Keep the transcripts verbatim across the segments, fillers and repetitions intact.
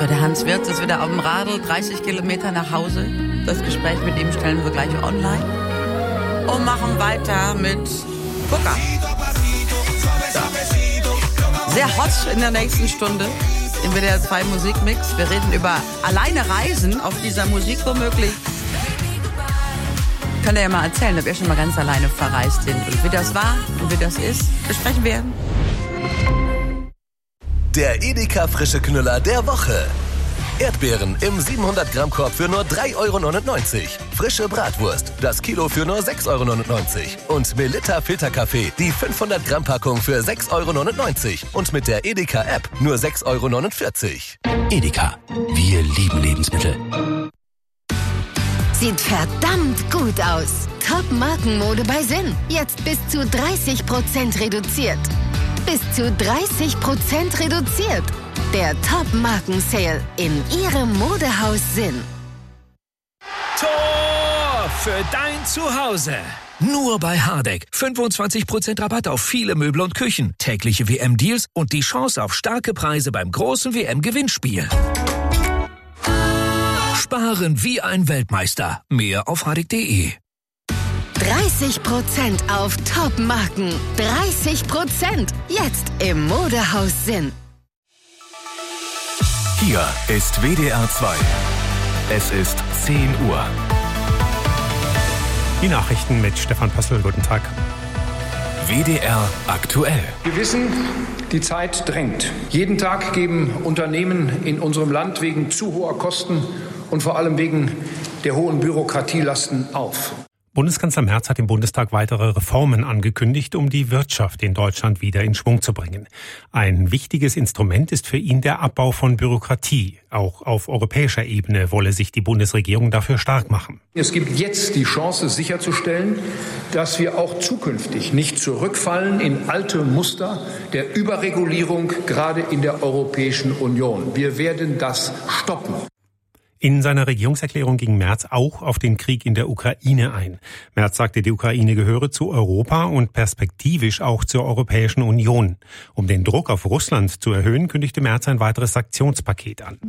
So, der Hans Wirz ist wieder auf dem Radl, dreißig Kilometer nach Hause. Das Gespräch mit ihm stellen wir gleich online. Und machen weiter mit Gucker. So. Sehr hot in der nächsten Stunde im W D R zwei Musikmix. Wir reden über alleine Reisen auf dieser Musik womöglich. Könnt ihr ja mal erzählen, ob ihr schon mal ganz alleine verreist sind. Und wie das war und wie das ist, besprechen wir. Der Edeka frische Knüller der Woche. Erdbeeren im siebenhundert Gramm Korb für nur drei Euro neunundneunzig. Frische Bratwurst, das Kilo für nur sechs Euro neunundneunzig. Und Melitta Filterkaffee, die fünfhundert Gramm Packung für sechs Euro neunundneunzig. Und mit der Edeka App nur sechs Euro neunundvierzig. Edeka, wir lieben Lebensmittel. Sieht verdammt gut aus. Top-Markenmode bei Sinn. Jetzt bis zu dreißig Prozent reduziert. Bis zu dreißig Prozent reduziert. Der Top-Marken-Sale in Ihrem Modehaus Sinn. Tor für dein Zuhause. Nur bei Hardegg. fünfundzwanzig Prozent Rabatt auf viele Möbel und Küchen. Tägliche W M-Deals und die Chance auf starke Preise beim großen W M-Gewinnspiel. Sparen wie ein Weltmeister. Mehr auf hardegg punkt de. dreißig Prozent auf Top-Marken. dreißig Prozent. Jetzt im Modehaus Sinn. Hier ist W D R zwei. Es ist zehn Uhr. Die Nachrichten mit Stefan Pössl. Guten Tag. W D R aktuell. Wir wissen, die Zeit drängt. Jeden Tag geben Unternehmen in unserem Land wegen zu hoher Kosten und vor allem wegen der hohen Bürokratielasten auf. Bundeskanzler Merz hat im Bundestag weitere Reformen angekündigt, um die Wirtschaft in Deutschland wieder in Schwung zu bringen. Ein wichtiges Instrument ist für ihn der Abbau von Bürokratie. Auch auf europäischer Ebene wolle sich die Bundesregierung dafür stark machen. Es gibt jetzt die Chance sicherzustellen, dass wir auch zukünftig nicht zurückfallen in alte Muster der Überregulierung, gerade in der Europäischen Union. Wir werden das stoppen. In seiner Regierungserklärung ging Merz auch auf den Krieg in der Ukraine ein. Merz sagte, die Ukraine gehöre zu Europa und perspektivisch auch zur Europäischen Union. Um den Druck auf Russland zu erhöhen, kündigte Merz ein weiteres Sanktionspaket an.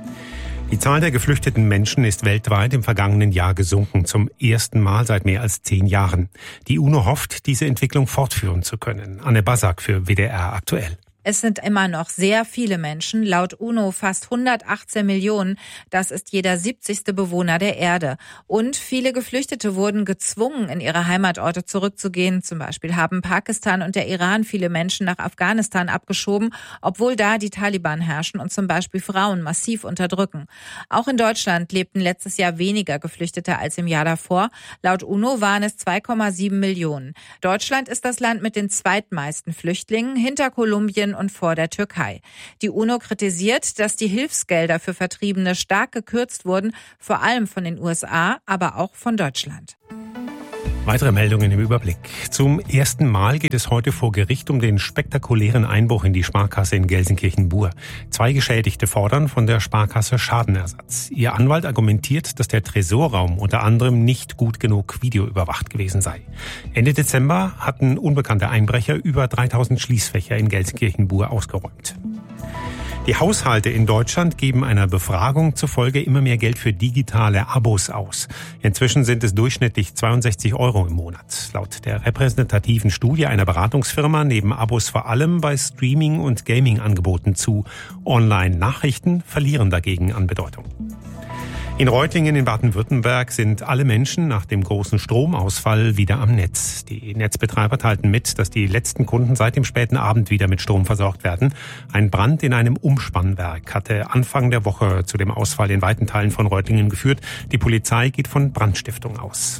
Die Zahl der geflüchteten Menschen ist weltweit im vergangenen Jahr gesunken, zum ersten Mal seit mehr als zehn Jahren. Die UNO hofft, diese Entwicklung fortführen zu können. Anne Basak für W D R aktuell. Es sind immer noch sehr viele Menschen, laut UNO fast hundertachtzehn Millionen. Das ist jeder siebzigste Bewohner der Erde. Und viele Geflüchtete wurden gezwungen, in ihre Heimatorte zurückzugehen. Zum Beispiel haben Pakistan und der Iran viele Menschen nach Afghanistan abgeschoben, obwohl da die Taliban herrschen und zum Beispiel Frauen massiv unterdrücken. Auch in Deutschland lebten letztes Jahr weniger Geflüchtete als im Jahr davor. Laut UNO waren es zwei Komma sieben Millionen. Deutschland ist das Land mit den zweitmeisten Flüchtlingen, hinter Kolumbien und vor der Türkei. Die UNO kritisiert, dass die Hilfsgelder für Vertriebene stark gekürzt wurden, vor allem von den U S A, aber auch von Deutschland. Weitere Meldungen im Überblick. Zum ersten Mal geht es heute vor Gericht um den spektakulären Einbruch in die Sparkasse in Gelsenkirchen-Bur. Zwei Geschädigte fordern von der Sparkasse Schadenersatz. Ihr Anwalt argumentiert, dass der Tresorraum unter anderem nicht gut genug videoüberwacht gewesen sei. Ende Dezember hatten unbekannte Einbrecher über dreitausend Schließfächer in Gelsenkirchen-Bur ausgeräumt. Die Haushalte in Deutschland geben einer Befragung zufolge immer mehr Geld für digitale Abos aus. Inzwischen sind es durchschnittlich zweiundsechzig Euro im Monat. Laut der repräsentativen Studie einer Beratungsfirma nehmen Abos vor allem bei Streaming- und Gaming-Angeboten zu. Online-Nachrichten verlieren dagegen an Bedeutung. In Reutlingen in Baden-Württemberg sind alle Menschen nach dem großen Stromausfall wieder am Netz. Die Netzbetreiber teilten mit, dass die letzten Kunden seit dem späten Abend wieder mit Strom versorgt werden. Ein Brand in einem Umspannwerk hatte Anfang der Woche zu dem Ausfall in weiten Teilen von Reutlingen geführt. Die Polizei geht von Brandstiftung aus.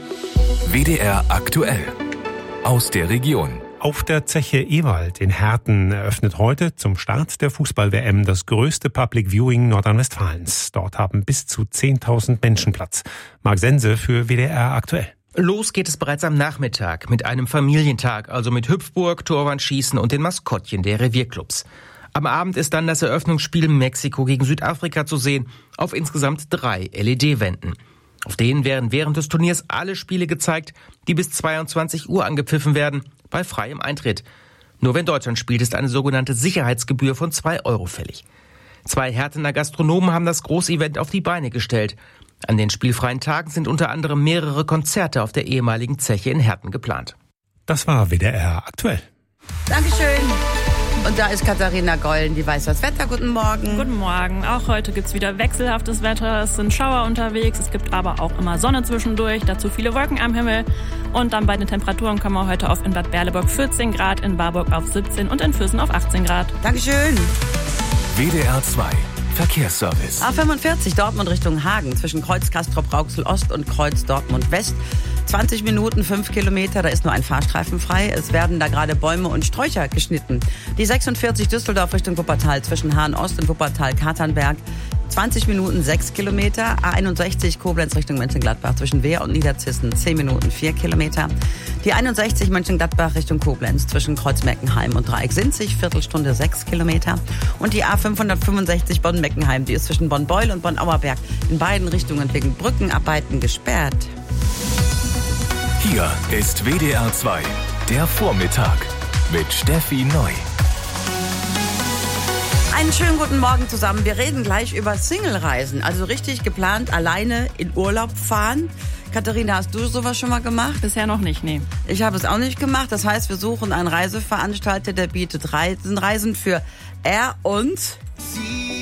W D R aktuell. Aus der Region. Auf der Zeche Ewald in Herten eröffnet heute zum Start der Fußball-W M das größte Public Viewing Nordrhein-Westfalens. Dort haben bis zu zehntausend Menschen Platz. Marc Sense für W D R aktuell. Los geht es bereits am Nachmittag mit einem Familientag, also mit Hüpfburg, Torwandschießen und den Maskottchen der Revierclubs. Am Abend ist dann das Eröffnungsspiel Mexiko gegen Südafrika zu sehen, auf insgesamt drei L E D-Wänden. Auf denen werden während des Turniers alle Spiele gezeigt, die bis zweiundzwanzig Uhr angepfiffen werden, bei freiem Eintritt. Nur wenn Deutschland spielt, ist eine sogenannte Sicherheitsgebühr von zwei Euro fällig. Zwei Hertener Gastronomen haben das Großevent auf die Beine gestellt. An den spielfreien Tagen sind unter anderem mehrere Konzerte auf der ehemaligen Zeche in Herten geplant. Das war W D R aktuell. Dankeschön. Und da ist Katharina Gollen, die weiß das Wetter. Guten Morgen. Guten Morgen. Auch heute gibt's wieder wechselhaftes Wetter. Es sind Schauer unterwegs. Es gibt aber auch immer Sonne zwischendurch. Dazu viele Wolken am Himmel. Und dann bei den Temperaturen kommen wir heute auf in Bad Berleburg vierzehn Grad, in Warburg auf siebzehn und in Füssen auf achtzehn Grad. Dankeschön. W D R zwei Verkehrsservice. A fünfundvierzig Dortmund Richtung Hagen zwischen Kreuz Castrop-Rauxel Ost und Kreuz Dortmund West. zwanzig Minuten, fünf Kilometer, da ist nur ein Fahrstreifen frei. Es werden da gerade Bäume und Sträucher geschnitten. Die sechsundvierzig Düsseldorf Richtung Wuppertal zwischen Hahn Ost und Wuppertal-Katernberg. zwanzig Minuten, sechs Kilometer. A einundsechzig Koblenz Richtung Mönchengladbach zwischen Wehr und Niederzissen, zehn Minuten, vier Kilometer. Die einundsechzig Mönchengladbach Richtung Koblenz zwischen Kreuz-Meckenheim und Dreieck-Sinzig, Viertelstunde, sechs Kilometer. Und die A fünfhundertfünfundsechzig Bonn-Meckenheim, die ist zwischen Bonn-Beul und Bonn-Auerberg in beiden Richtungen wegen Brückenarbeiten gesperrt. Hier ist W D R zwei, der Vormittag mit Steffi Neu. Einen schönen guten Morgen zusammen. Wir reden gleich über Single-Reisen, also richtig geplant alleine in Urlaub fahren. Katharina, hast du sowas schon mal gemacht? Bisher noch nicht, nee. Ich habe es auch nicht gemacht. Das heißt, wir suchen einen Reiseveranstalter, der bietet Reisen, Reisen für er und